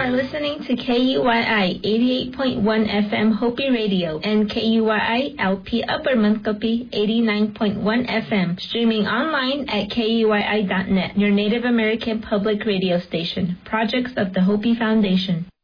are listening to KUYI 88.1 FM Hopi Radio and KUYI LP Upper Munkappi 89.1 FM, streaming online at KUYI.net, your Native American public radio station. Projects of the Hopi Foundation.